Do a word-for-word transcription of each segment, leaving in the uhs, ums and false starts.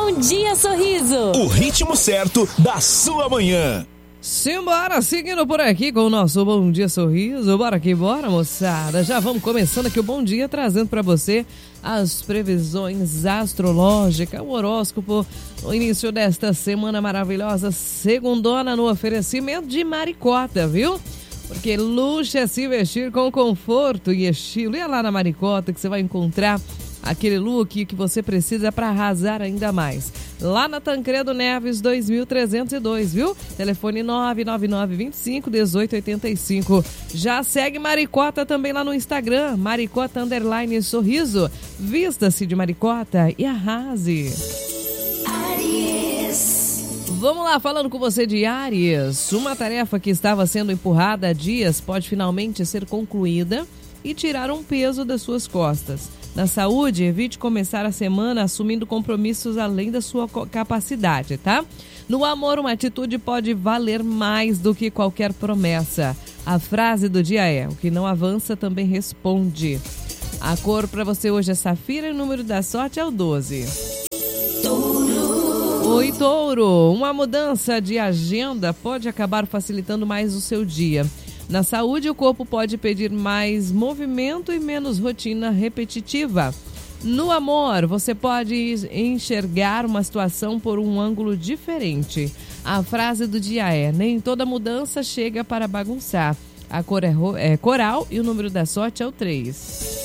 Bom Dia Sorriso. O ritmo certo da sua manhã. Simbora, seguindo por aqui com o nosso Bom Dia Sorriso. Bora que bora, moçada. Já vamos começando aqui o Bom Dia, trazendo para você as previsões astrológicas, o horóscopo, no início desta semana maravilhosa, segundona, no oferecimento de Maricota, viu? Porque luxo é se vestir com conforto e estilo. E é lá na Maricota que você vai encontrar aquele look que você precisa para arrasar ainda mais. Lá na Tancredo Neves dois mil trezentos e dois, viu? Telefone nove nove nove, vinte e cinco, dezoito oitenta e cinco. Já segue Maricota também lá no Instagram, Maricota Underline Sorriso. Vista-se de Maricota e arrase. Aries. Vamos lá, falando com você de Áries. Uma tarefa que estava sendo empurrada há dias pode finalmente ser concluída e tirar um peso das suas costas. Na saúde, evite começar a semana assumindo compromissos além da sua capacidade, tá? No amor, uma atitude pode valer mais do que qualquer promessa. A frase do dia é: o que não avança também responde. A cor para você hoje é safira e o número da sorte é o doze. Touro. Oi, Touro. Uma mudança de agenda pode acabar facilitando mais o seu dia. Na saúde, o corpo pode pedir mais movimento e menos rotina repetitiva. No amor, você pode enxergar uma situação por um ângulo diferente. A frase do dia é: nem toda mudança chega para bagunçar. A cor é, ro- é coral e o número da sorte é o três.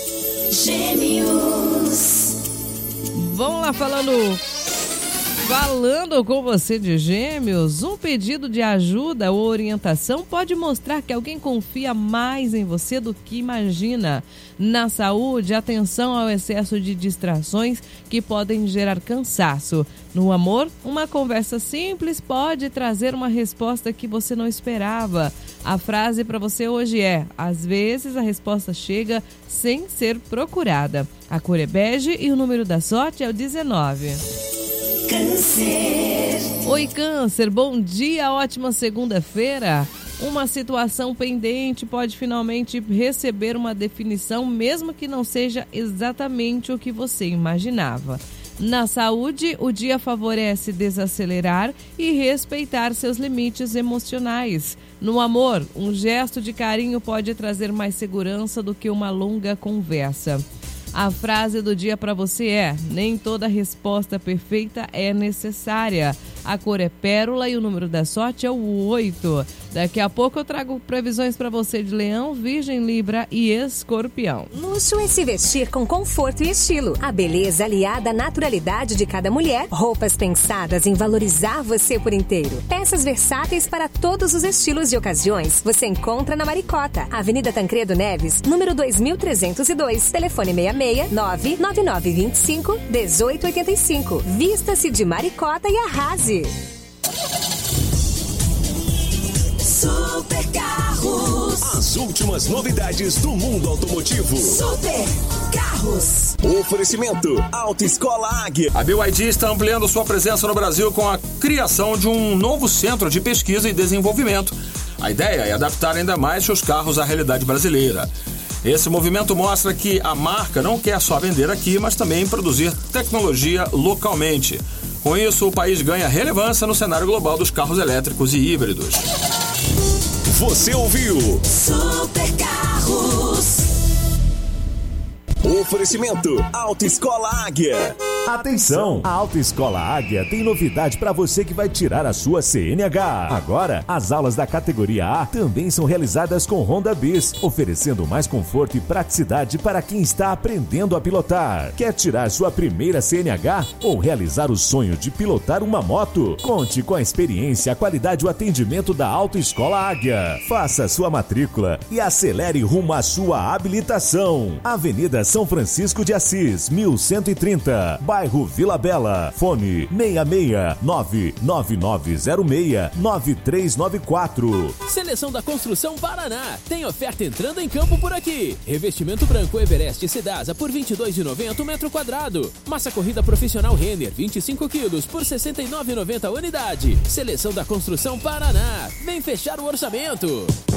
Gêmeos. Vamos lá, falando... Falando com você de Gêmeos, um pedido de ajuda ou orientação pode mostrar que alguém confia mais em você do que imagina. Na saúde, atenção ao excesso de distrações que podem gerar cansaço. No amor, uma conversa simples pode trazer uma resposta que você não esperava. A frase para você hoje é: às vezes a resposta chega sem ser procurada. A cor é bege e o número da sorte é o dezenove. Câncer. Oi, Câncer, bom dia, ótima segunda-feira. Uma situação pendente pode finalmente receber uma definição, mesmo que não seja exatamente o que você imaginava. Na saúde, o dia favorece desacelerar e respeitar seus limites emocionais. No amor, um gesto de carinho pode trazer mais segurança do que uma longa conversa. A frase do dia para você é: nem toda resposta perfeita é necessária. A cor é pérola e o número da sorte é o oito. Daqui a pouco eu trago previsões para você de Leão, Virgem, Libra e Escorpião. Luxo é se vestir com conforto e estilo. A beleza aliada à naturalidade de cada mulher. Roupas pensadas em valorizar você por inteiro. Peças versáteis para todos os estilos e ocasiões. Você encontra na Maricota, Avenida Tancredo Neves, número dois mil trezentos e dois. Telefone seis seis nove nove nove vinte e cinco, dezoito oitenta e cinco. Vista-se de Maricota e arrase. Super Carros. As últimas novidades do mundo automotivo. Super Carros. Oferecimento Autoescola Águia. A B Y D está ampliando sua presença no Brasil com a criação de um novo centro de pesquisa e desenvolvimento. A ideia é adaptar ainda mais seus carros à realidade brasileira. Esse movimento mostra que a marca não quer só vender aqui, mas também produzir tecnologia localmente. Com isso, o país ganha relevância no cenário global dos carros elétricos e híbridos. Você ouviu? Super Carros. Oferecimento Autoescola Águia. Atenção! A Autoescola Águia tem novidade para você que vai tirar a sua C N H. Agora, as aulas da categoria A também são realizadas com Honda Bis, oferecendo mais conforto e praticidade para quem está aprendendo a pilotar. Quer tirar sua primeira C N H ou realizar o sonho de pilotar uma moto? Conte com a experiência, a qualidade e o atendimento da Autoescola Águia. Faça sua matrícula e acelere rumo à sua habilitação. Avenida São Francisco de Assis, mil cento e trinta, bairro Vila Bela. Fone seis seis nove nove nove zero seis nove três nove quatro. Seleção da Construção Paraná. Tem oferta entrando em campo por aqui. Revestimento branco Everest Sedasa por vinte e dois reais e noventa centavos o metro quadrado. Massa corrida profissional Renner vinte e cinco quilos por sessenta e nove reais e noventa centavos unidade. Seleção da Construção Paraná. Vem fechar o orçamento.